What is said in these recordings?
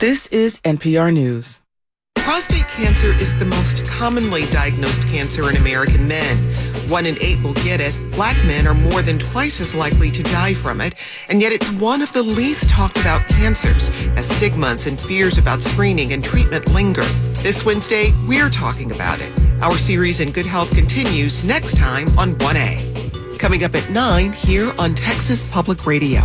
This is NPR News. Prostate cancer is the most commonly diagnosed cancer in American men. 1 in 8 will get it. Black men are more than twice as likely to die from it, and yet it's one of the least talked about cancers, as stigmas and fears about screening and treatment linger. This Wednesday, we're talking about it. Our series In Good Health continues next time on 1A. Coming up at 9 here on Texas Public Radio.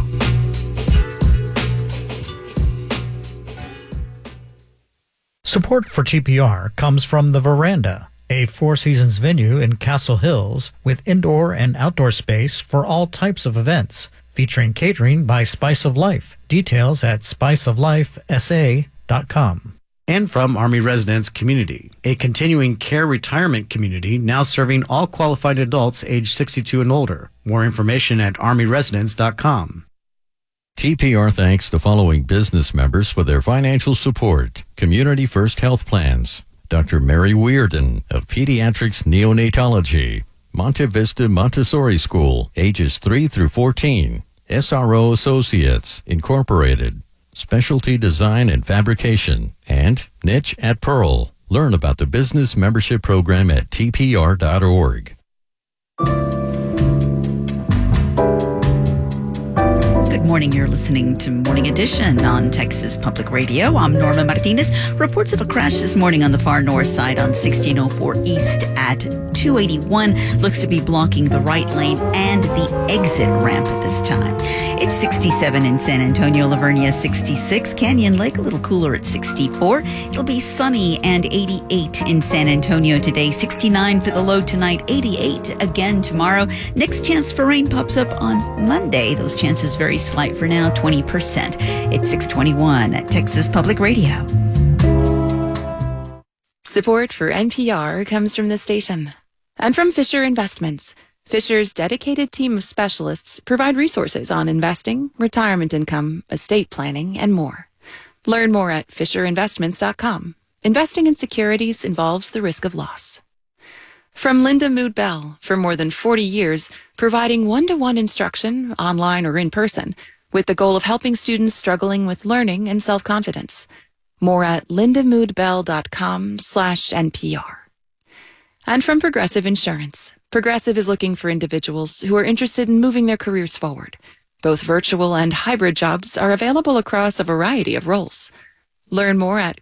Support for TPR comes from The Veranda, a Four Seasons venue in Castle Hills with indoor and outdoor space for all types of events, featuring catering by Spice of Life. Details at spiceoflifesa.com. And from Army Residence Community, a continuing care retirement community now serving all qualified adults age 62 and older. More information at armyresidence.com. TPR thanks the following business members for their financial support. Community First Health Plans. Dr. Mary Weirden of Pediatrics Neonatology. Monte Vista Montessori School, ages 3 through 14. SRO Associates, Incorporated. Specialty Design and Fabrication. And Niche at Pearl. Learn about the business membership program at tpr.org. Good morning. You're listening to Morning Edition on Texas Public Radio. I'm Norma Martinez. Reports of a crash this morning on the far north side on 1604 East at 281. Looks to be blocking the right lane and the exit ramp at this time. It's 67 in San Antonio, Lavernia 66, Canyon Lake a little cooler at 64. It'll be sunny and 88 in San Antonio today, 69 for the low tonight, 88 again tomorrow. Next chance for rain pops up on Monday. Those chances very slight for now, 20%. It's 6:21 at Texas Public Radio. Support for NPR comes from the station and from Fisher Investments. Fisher's dedicated team of specialists provide resources on investing, retirement income, estate planning, and more. Learn more at FisherInvestments.com. Investing in securities involves the risk of loss. From Linda Mood Bell, for more than 40 years, providing one-to-one instruction, online or in person, with the goal of helping students struggling with learning and self-confidence. More at lindamoodbell.com/NPR. And from Progressive Insurance. Progressive is looking for individuals who are interested in moving their careers forward. Both virtual and hybrid jobs are available across a variety of roles. Learn more at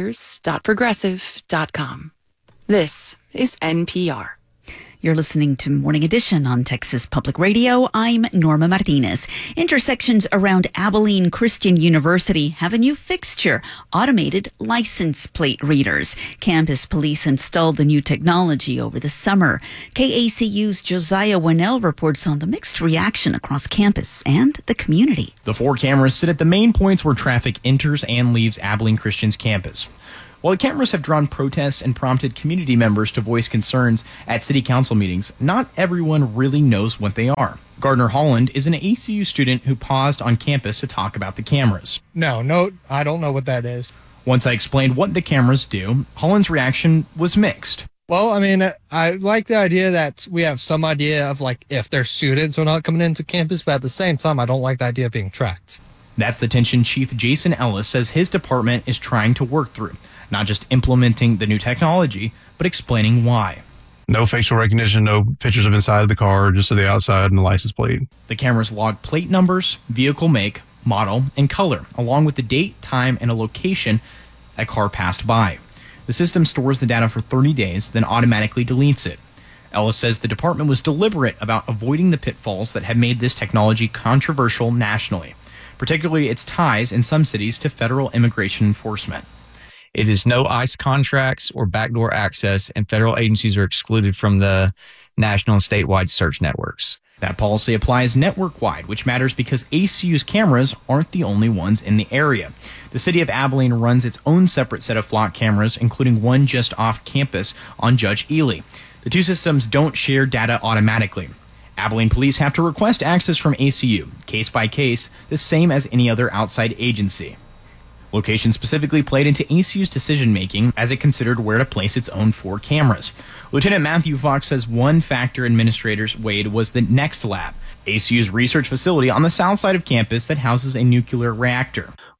careers.progressive.com. This is NPR. You're listening to Morning Edition on Texas Public Radio. I'm Norma Martinez. Intersections around Abilene Christian University have a new fixture, automated license plate readers. Campus police installed the new technology over the summer. KACU's Josiah Winnell reports on the mixed reaction across campus and the community. The 4 cameras sit at the main points where traffic enters and leaves Abilene Christian's campus. While the cameras have drawn protests and prompted community members to voice concerns at city council meetings, not everyone really knows what they are. Gardner Holland is an ACU student who paused on campus to talk about the cameras. No, I don't know what that is. Once I explained what the cameras do, Holland's reaction was mixed. Well, I mean, I like the idea that we have some idea of, like, if their students are not coming into campus, but at the same time, I don't like the idea of being tracked. That's the tension Chief Jason Ellis says his department is trying to work through. Not just implementing the new technology, but explaining why. No facial recognition, no pictures of inside of the car, just of the outside and the license plate. The cameras log plate numbers, vehicle make, model, and color, along with the date, time, and a location a car passed by. The system stores the data for 30 days, then automatically deletes it. Ellis says the department was deliberate about avoiding the pitfalls that have made this technology controversial nationally, particularly its ties in some cities to federal immigration enforcement. It is no ICE contracts or backdoor access, and federal agencies are excluded from the national and statewide search networks. That policy applies network-wide, which matters because ACU's cameras aren't the only ones in the area. The city of Abilene runs its own separate set of flock cameras, including one just off campus on Judge Ely. The two systems don't share data automatically. Abilene police have to request access from ACU, case by case, the same as any other outside agency. Location specifically played into ACU's decision-making as it considered where to place its own 4 cameras. Lieutenant Matthew Fox says one factor administrators weighed was the Next Lab, ACU's research facility on the south side of campus that houses a nuclear reactor.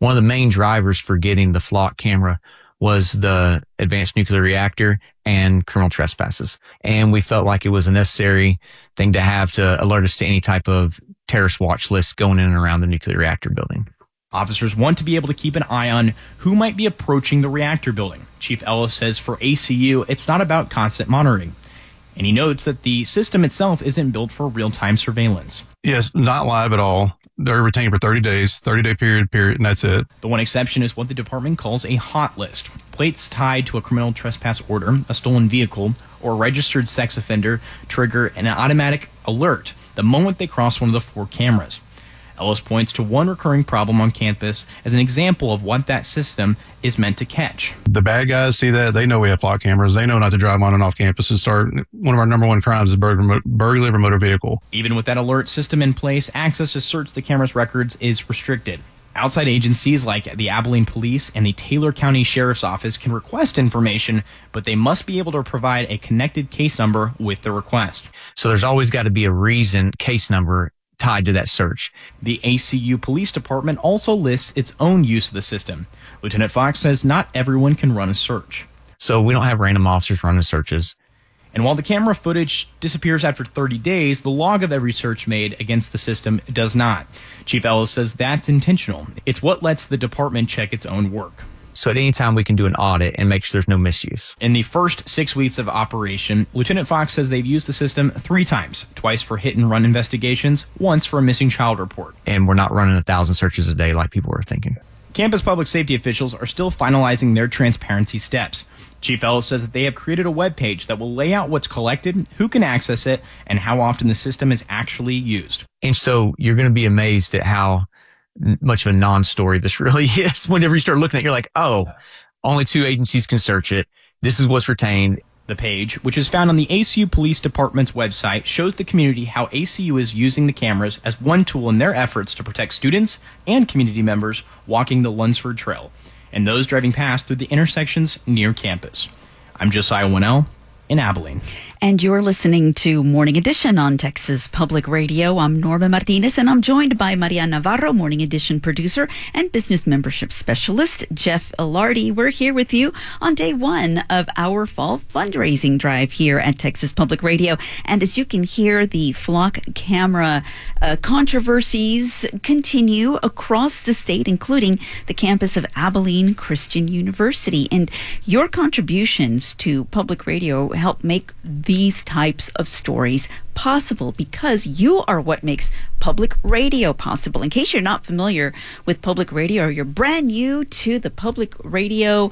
one of the main drivers for getting the flock camera was the advanced nuclear reactor and criminal trespasses. And we felt like it was a necessary thing to have to alert us to any type of terrorist watch list going in and around the nuclear reactor building. Officers want to be able to keep an eye on who might be approaching the reactor building. Chief Ellis says for ACU, it's not about constant monitoring. And he notes that the system itself isn't built for real-time surveillance. Yes, not live at all. They're retained for 30 days, 30-day period, and that's it. The one exception is what the department calls a hot list. Plates tied to a criminal trespass order, a stolen vehicle, or a registered sex offender trigger an automatic alert the moment they cross one of the 4 cameras. Ellis points to one recurring problem on campus as an example of what that system is meant to catch. The bad guys see that. They know we have flock cameras. They know not to drive on and off campus and start. One of our number one crimes is burglary of a motor vehicle. Even with that alert system in place, access to search the camera's records is restricted. Outside agencies like the Abilene Police and the Taylor County Sheriff's Office can request information, but they must be able to provide a connected case number with the request. So there's always got to be a reason, case number, tied to that search. The ACU Police Department also lists its own use of the system. Lieutenant Fox says not everyone can run a search. So we don't have random officers running searches. And while the camera footage disappears after 30 days, the log of every search made against the system does not. Chief Ellis says that's intentional. It's what lets the department check its own work. So at any time we can do an audit and make sure there's no misuse. In the first 6 weeks of operation, Lieutenant Fox says they've used the system 3 times, twice for hit and run investigations, once for a missing child report. And we're not running 1,000 searches a day like people were thinking. Campus public safety officials are still finalizing their transparency steps. Chief Ellis says that they have created a web page that will lay out what's collected, who can access it, and how often the system is actually used. And so you're going to be amazed at how much of a non-story this really is. Whenever you start looking at it, you're like, oh, only 2 agencies can search it. This is what's retained. The page, which is found on the ACU Police Department's website, shows the community how ACU is using the cameras as one tool in their efforts to protect students and community members walking the Lunsford Trail and those driving past through the intersections near campus. I'm Josiah Winnell in Abilene. And you're listening to Morning Edition on Texas Public Radio. I'm Norma Martinez, and I'm joined by Maria Navarro, Morning Edition producer, and business membership specialist, Jeff Ilardi. We're here with you on day 1 of our fall fundraising drive here at Texas Public Radio. And as you can hear, the flock camera controversies continue across the state, including the campus of Abilene Christian University. And your contributions to public radio help make these types of stories possible, because you are what makes public radio possible. In case you're not familiar with public radio, or you're brand new to the public radio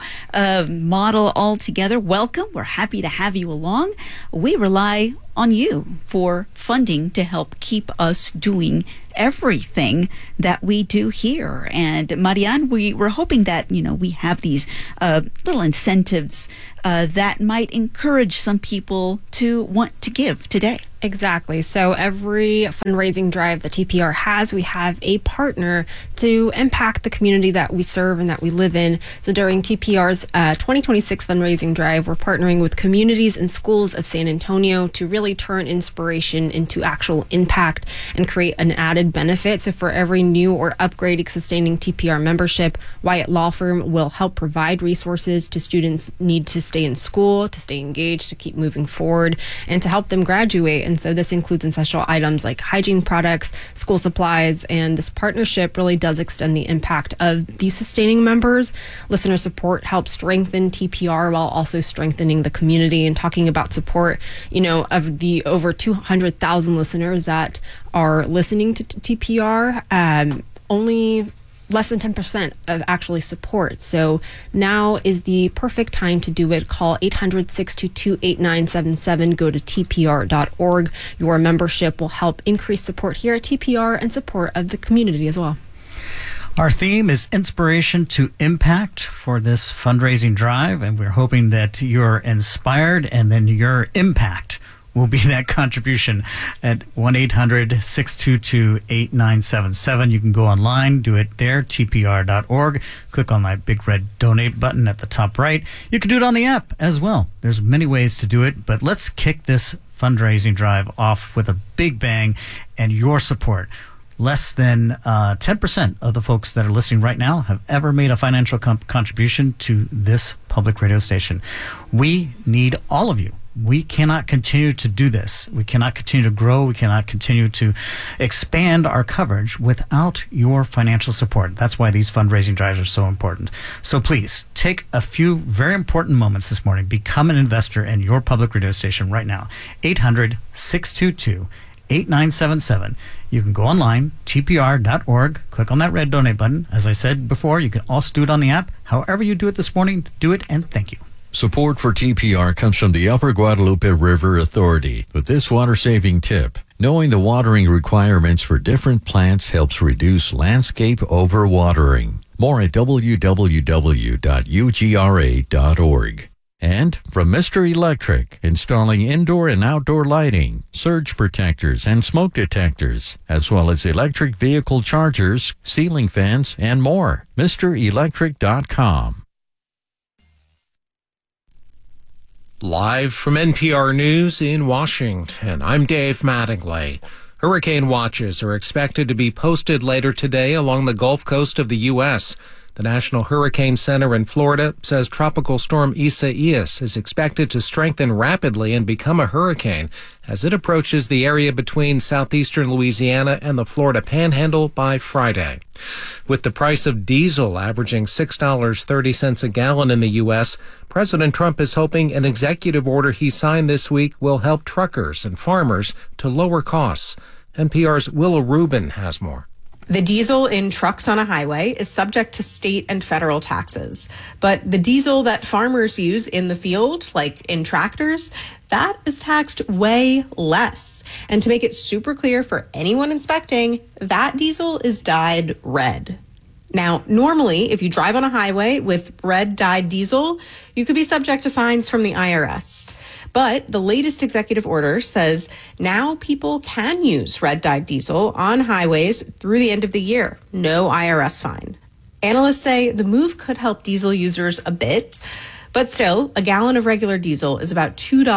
model altogether, welcome. We're happy to have you along. We rely on you for funding to help keep us doing everything that we do here. And Marianne, we're hoping that, we have these little incentives that might encourage some people to want to give today. Exactly. So every fundraising drive that TPR has, we have a partner to impact the community that we serve and that we live in. So during TPR's 2026 fundraising drive, we're partnering with communities and schools of San Antonio to really turn inspiration into actual impact and create an added benefit. So for every new or upgrading sustaining TPR membership, Wyatt Law Firm will help provide resources to students need to stay in school, to stay engaged, to keep moving forward, and to help them graduate. And so this includes essential items like hygiene products, school supplies, and this partnership really does extend the impact of these sustaining members. Listener support helps strengthen TPR while also strengthening the community. And talking about support, of the over 200,000 listeners that are listening to TPR, only less than 10% of actually support. So now is the perfect time to do it. Call 800-622-8977. Go to tpr.org. Your membership will help increase support here at TPR and support of the community as well. Our theme is inspiration to impact for this fundraising drive, and we're hoping that you're inspired and then your impact will be that contribution at 1-800-622-8977. You can go online, do it there, tpr.org. Click on that big red donate button at the top right. You can do it on the app as well. There's many ways to do it, but let's kick this fundraising drive off with a big bang and your support. Less than 10% of the folks that are listening right now have ever made a financial contribution to this public radio station. We need all of you. We cannot continue to do this. We cannot continue to grow. We cannot continue to expand our coverage without your financial support. That's why these fundraising drives are so important. So please take a few very important moments this morning. Become an investor in your public radio station right now. 800-622-8977. You can go online, tpr.org, click on that red donate button. As I said before, you can also do it on the app. However you do it this morning, do it, and thank you. Support for TPR comes from the Upper Guadalupe River Authority with this water-saving tip. Knowing the watering requirements for different plants helps reduce landscape overwatering. More at www.ugra.org. And from Mr. Electric, installing indoor and outdoor lighting, surge protectors and smoke detectors, as well as electric vehicle chargers, ceiling fans, and more. MrElectric.com. Live from NPR News in Washington, I'm Dave Mattingly. Hurricane watches are expected to be posted later today along the Gulf Coast of the U.S. The National Hurricane Center in Florida says Tropical Storm Isaias is expected to strengthen rapidly and become a hurricane as it approaches the area between southeastern Louisiana and the Florida Panhandle by Friday. With the price of diesel averaging $6.30 a gallon in the U.S., President Trump is hoping an executive order he signed this week will help truckers and farmers to lower costs. NPR's Willa Rubin has more. The diesel in trucks on a highway is subject to state and federal taxes. But the diesel that farmers use in the field, like in tractors, that is taxed way less. And to make it super clear for anyone inspecting, that diesel is dyed red. Now, normally, if you drive on a highway with red dyed diesel, you could be subject to fines from the IRS. But the latest executive order says now people can use red dyed diesel on highways through the end of the year. No IRS fine. Analysts say the move could help diesel users a bit, but still, a gallon of regular diesel is about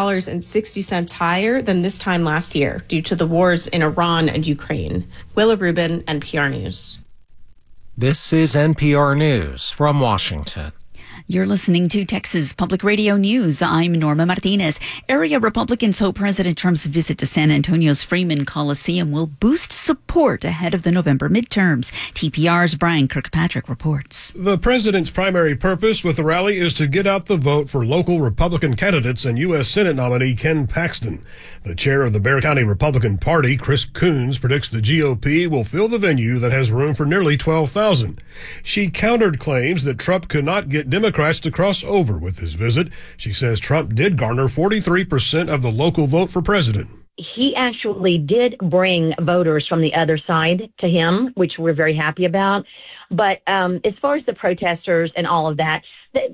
$2.60 higher than this time last year due to the wars in Iran and Ukraine. Willa Rubin, NPR News. This is NPR News from Washington. You're listening to Texas Public Radio News. I'm Norma Martinez. Area Republicans hope President Trump's visit to San Antonio's Freeman Coliseum will boost support ahead of the November midterms. TPR's Brian Kirkpatrick reports. The president's primary purpose with the rally is to get out the vote for local Republican candidates and U.S. Senate nominee Ken Paxton. The chair of the Bexar County Republican Party, Chris Coons, predicts the GOP will fill the venue that has room for nearly 12,000. She countered claims that Trump could not get Democrats to cross over with his visit. She says Trump did garner 43% of the local vote for president. He actually did bring voters from the other side to him, which we're very happy about. But as far as the protesters and all of that,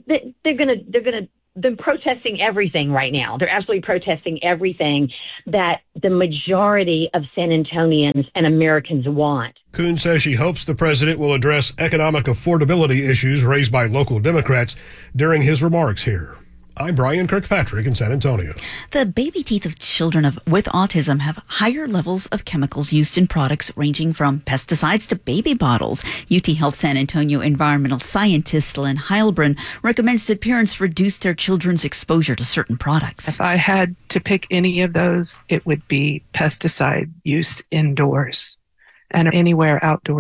they're protesting everything right now. They're absolutely protesting everything that the majority of San Antonians and Americans want. Coons says she hopes the president will address economic affordability issues raised by local Democrats during his remarks here. I'm Brian Kirkpatrick in San Antonio. The baby teeth of children with autism have higher levels of chemicals used in products ranging from pesticides to baby bottles. UT Health San Antonio environmental scientist Lynn Heilbrunn recommends that parents reduce their children's exposure to certain products. If I had to pick any of those, it would be pesticide use indoors and anywhere outdoors.